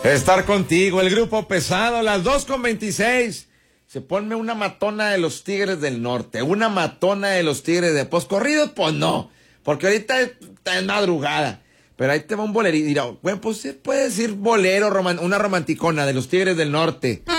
Estar contigo, el grupo pesado, las 2:26. Se ponme una matona de los Tigres del Norte, una matona de los Tigres de... Pues corridos, pues no, porque ahorita está en madrugada. Pero ahí te va un bolerito. Dirá, bueno, pues se puede decir bolero, una romanticona de los Tigres del Norte.